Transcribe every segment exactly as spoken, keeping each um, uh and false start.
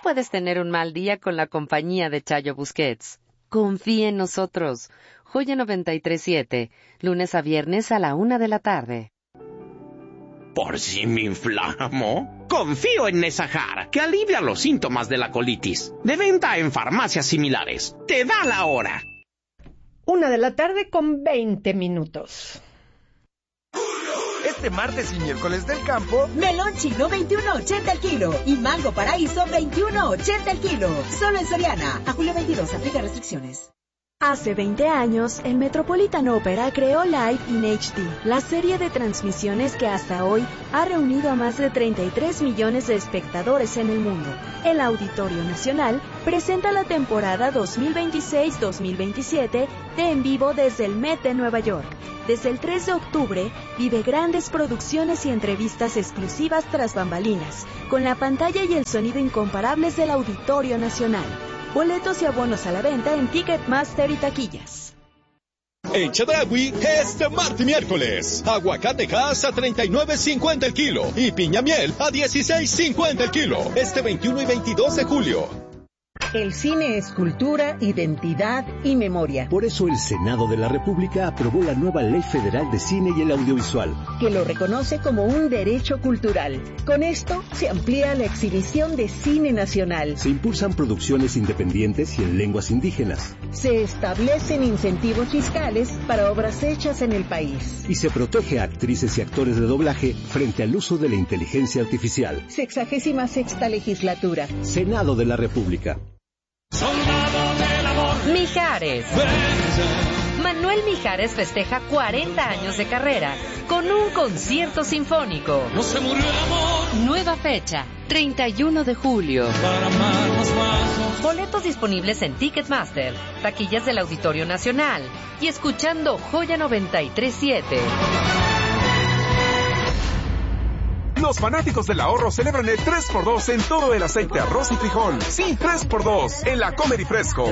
puedes tener un mal día con la compañía de Chayo Busquets. Confía en nosotros. Joya noventa y tres siete, lunes a viernes a la una de la tarde. ¿Por si me inflamo? Confío en Nesahar, que alivia los síntomas de la colitis. De venta en farmacias similares. ¡Te da la hora! Una de la tarde con veinte minutos. Este martes y miércoles del campo, melón chino veintiuno ochenta el kilo y mango paraíso veintiuno ochenta el kilo. Solo en Soriana. A julio veintidós, aplica restricciones. Hace veinte años, el Metropolitan Opera creó Live in H D, la serie de transmisiones que hasta hoy ha reunido a más de treinta y tres millones de espectadores en el mundo. El Auditorio Nacional presenta la temporada dos mil veintiséis dos mil veintisiete de En Vivo desde el Met de Nueva York. Desde el tres de octubre, vive grandes producciones y entrevistas exclusivas tras bambalinas, con la pantalla y el sonido incomparables del Auditorio Nacional. Boletos y abonos a la venta en Ticketmaster y taquillas. En Chedraui, este martes y miércoles, aguacate Hass a treinta y nueve cincuenta el kilo y piña miel a dieciséis cincuenta el kilo, este veintiuno y veintidós de julio. El cine es cultura, identidad y memoria. Por eso el Senado de la República aprobó la nueva Ley Federal de Cine y el Audiovisual, que lo reconoce como un derecho cultural. Con esto se amplía la exhibición de cine nacional. Se impulsan producciones independientes y en lenguas indígenas. Se establecen incentivos fiscales para obras hechas en el país. Y se protege a actrices y actores de doblaje frente al uso de la inteligencia artificial. Sexagésima sexta legislatura. Senado de la República. Soldado del amor. Mijares. Manuel Mijares festeja cuarenta años de carrera con un concierto sinfónico. No se murió el amor. Nueva fecha, treinta y uno de julio. Para amarnos más. Boletos disponibles en Ticketmaster, taquillas del Auditorio Nacional y escuchando Joya noventa y tres siete. Los fanáticos del ahorro celebran el tres por dos en todo el aceite, arroz y frijol. Sí, tres por dos en la Comer y Fresco.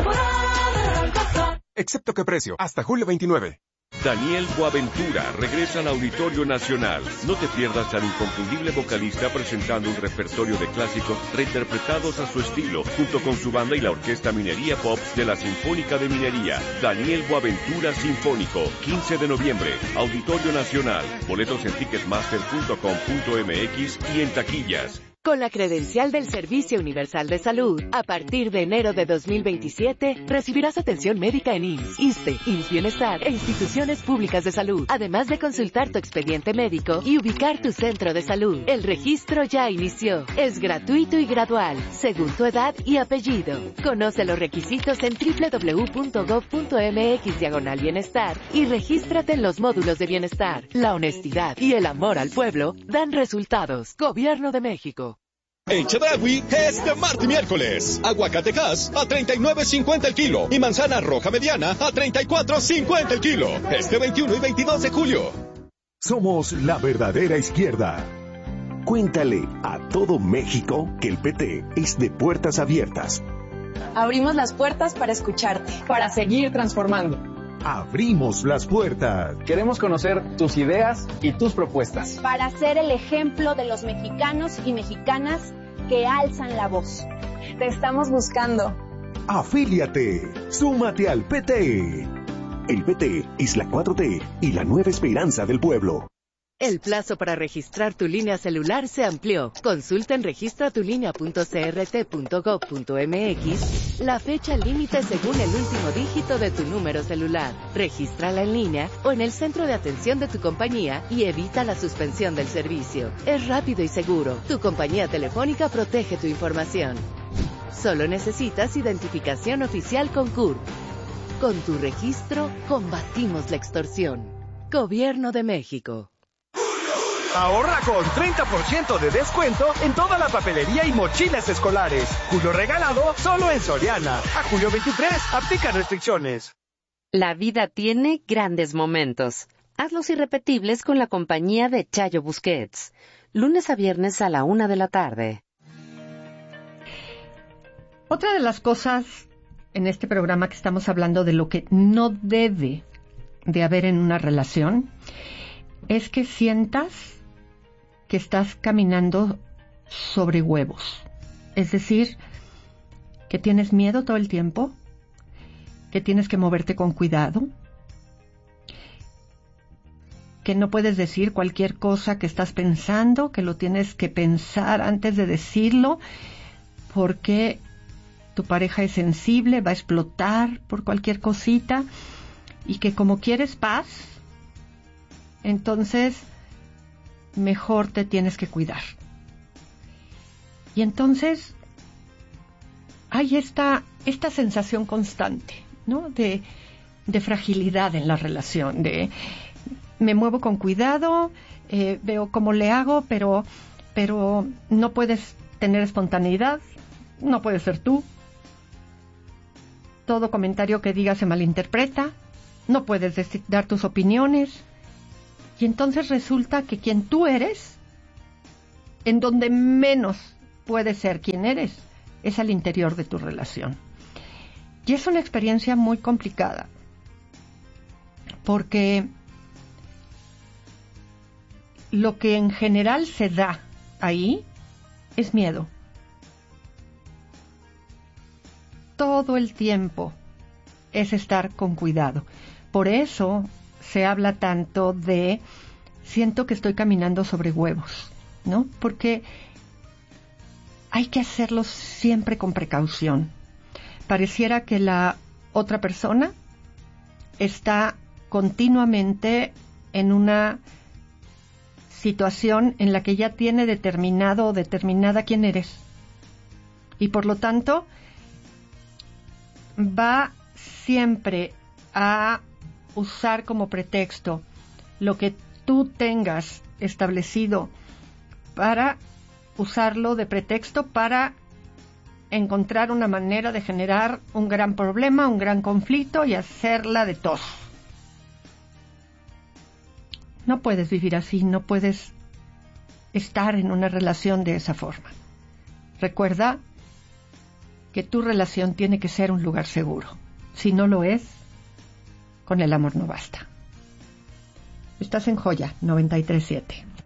Excepto que precio, hasta julio veintinueve. Daniel Boaventura regresa al Auditorio Nacional. No te pierdas al inconfundible vocalista presentando un repertorio de clásicos reinterpretados a su estilo, junto con su banda y la Orquesta Minería Pop de la Sinfónica de Minería. Daniel Boaventura Sinfónico, quince de noviembre, Auditorio Nacional. Boletos en ticketmaster punto com punto m x y en taquillas. Con la credencial del Servicio Universal de Salud, a partir de enero de dos mil veintisiete, recibirás atención médica en I M S S, ISSSTE, I M S S Bienestar e instituciones públicas de salud, además de consultar tu expediente médico y ubicar tu centro de salud. El registro ya inició. Es gratuito y gradual, según tu edad y apellido. Conoce los requisitos en doble u doble u doble u punto gob punto m x diagonal bienestar y regístrate en los módulos de bienestar. La honestidad y el amor al pueblo dan resultados. Gobierno de México. En Chedraui, este martes y miércoles, aguacate Hass a treinta y nueve cincuenta el kilo y manzana roja mediana a treinta y cuatro cincuenta el kilo, este veintiuno y veintidós de julio. Somos la verdadera izquierda. Cuéntale a todo México que el P T es de puertas abiertas. Abrimos las puertas para escucharte, para seguir transformando. Abrimos las puertas. Queremos conocer tus ideas y tus propuestas. Para ser el ejemplo de los mexicanos y mexicanas que alzan la voz. Te estamos buscando. Afíliate. Súmate al P T. El P T es la cuatro T y la nueva esperanza del pueblo. El plazo para registrar tu línea celular se amplió. Consulta en registratulínea punto c r t punto gob punto m x la fecha límite según el último dígito de tu número celular. Regístrala en línea o en el centro de atención de tu compañía y evita la suspensión del servicio. Es rápido y seguro. Tu compañía telefónica protege tu información. Solo necesitas identificación oficial con C U R P. Con tu registro, combatimos la extorsión. Gobierno de México. Ahorra con treinta por ciento de descuento en toda la papelería y mochilas escolares. Julio regalado solo en Soriana. A julio veintitrés, aplica restricciones. La vida tiene grandes momentos. Hazlos irrepetibles con la compañía de Chayo Busquets. Lunes a viernes a la una de la tarde. Otra de las cosas en este programa que estamos hablando de lo que no debe de haber en una relación es que sientas que estás caminando sobre huevos. Es decir, que tienes miedo todo el tiempo, que tienes que moverte con cuidado, que no puedes decir cualquier cosa que estás pensando, que lo tienes que pensar antes de decirlo, porque tu pareja es sensible, va a explotar por cualquier cosita, y que como quieres paz, entonces mejor te tienes que cuidar. Y entonces hay esta, esta sensación constante, ¿no? De, de fragilidad en la relación, de me muevo con cuidado, eh, veo cómo le hago, pero, pero no puedes tener espontaneidad, no puedes ser tú. Todo comentario que digas se malinterpreta, no puedes decir, dar tus opiniones. Y entonces resulta que quien tú eres, en donde menos puedes ser quien eres, es al interior de tu relación. Y es una experiencia muy complicada, porque lo que en general se da ahí es miedo. Todo el tiempo es estar con cuidado. Por eso se habla tanto de siento que estoy caminando sobre huevos, ¿no? Porque hay que hacerlo siempre con precaución. Pareciera que la otra persona está continuamente en una situación en la que ya tiene determinado o determinada quién eres. Y por lo tanto, va siempre a usar como pretexto lo que tú tengas establecido para usarlo de pretexto para encontrar una manera de generar un gran problema, un gran conflicto y hacerla de tos. No puedes vivir así, no puedes estar en una relación de esa forma. Recuerda que tu relación tiene que ser un lugar seguro. Si no lo es, con el amor no basta. Estás en Joya noventa y tres punto siete.